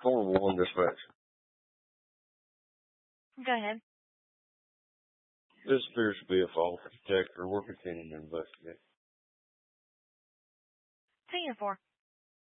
411 dispatch. Go ahead. This appears to be a false detector. We're continuing to investigate. 10-4.